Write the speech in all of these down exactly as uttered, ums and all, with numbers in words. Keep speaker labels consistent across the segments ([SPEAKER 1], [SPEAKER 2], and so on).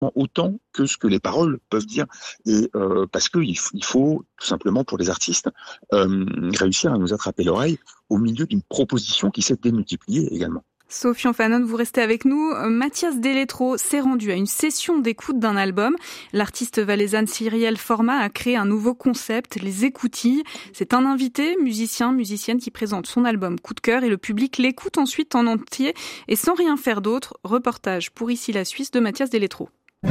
[SPEAKER 1] autant que ce que les paroles peuvent dire. Et euh, parce que il, f- il faut tout simplement pour les artistes euh, réussir à nous attraper l'oreille au milieu d'une proposition qui s'est démultipliée également.
[SPEAKER 2] Sofian Fanon, vous restez avec nous. Mathias Deletro s'est rendu à une session d'écoute d'un album. L'artiste valaisanne Cyrielle Format a créé un nouveau concept, les écoutilles. C'est un invité, musicien, musicienne qui présente son album Coup de cœur et le public l'écoute ensuite en entier et sans rien faire d'autre. Reportage pour Ici la Suisse de Mathias Deletro.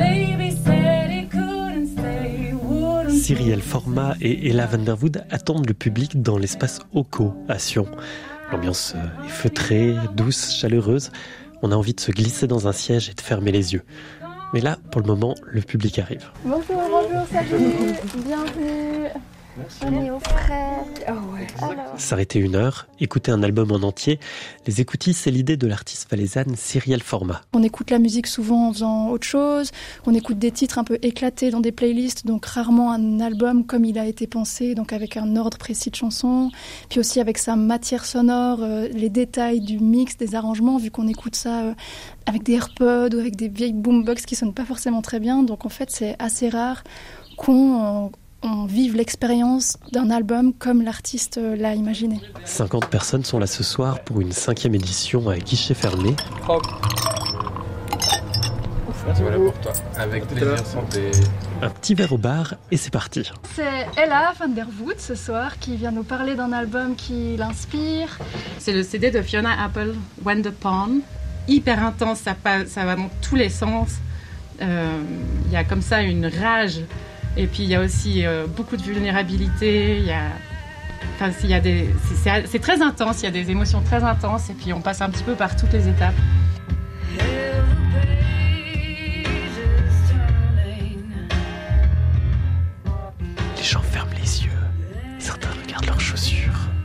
[SPEAKER 3] Cyrielle Format et Ella Vanderwood attendent le public dans l'espace Oco à Sion. L'ambiance est feutrée, douce, chaleureuse. On a envie de se glisser dans un siège et de fermer les yeux. Mais là, pour le moment, le public arrive.
[SPEAKER 4] Bonjour, bonjour, salut, bienvenue. Merci. On est au frais. Oh ouais. Alors.
[SPEAKER 3] S'arrêter une heure, écouter un album en entier. Les écoutilles, c'est l'idée de l'artiste valaisanne Cyrielle Format.
[SPEAKER 4] On écoute la musique souvent en faisant autre chose. On écoute des titres un peu éclatés dans des playlists, donc rarement un album comme il a été pensé, donc avec un ordre précis de chansons. Puis aussi avec sa matière sonore, euh, les détails du mix, des arrangements, vu qu'on écoute ça euh, avec des AirPods ou avec des vieilles boombox qui sonnent pas forcément très bien. Donc en fait, c'est assez rare qu'on... Euh, on vive l'expérience d'un album comme l'artiste l'a imaginé.
[SPEAKER 3] cinquante personnes sont là ce soir pour une cinquième édition à guichet fermé.
[SPEAKER 5] Hop. Voilà pour toi. Avec plaisir, santé.
[SPEAKER 3] Un petit verre au bar et c'est parti.
[SPEAKER 4] C'est Ella Vanderwood ce soir qui vient nous parler d'un album qui l'inspire.
[SPEAKER 6] C'est le C D de Fiona Apple, When the Pawn. Hyper intense, ça, passe, ça va dans tous les sens. Il euh, y a comme ça une rage. Et puis il y a aussi euh, beaucoup de vulnérabilité, il y a, enfin, il y a des, c'est, c'est, c'est très intense, il y a des émotions très intenses et puis on passe un petit peu par toutes les étapes.
[SPEAKER 3] Les gens ferment les yeux, certains regardent leurs chaussures.